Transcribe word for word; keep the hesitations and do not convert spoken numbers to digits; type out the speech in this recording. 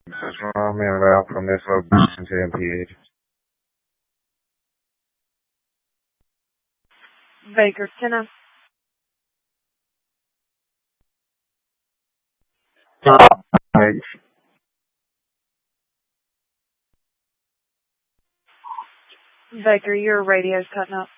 This is Rami and Val from this location to M P H. Baker, can I? Hey, Baker, your radio's cutting up.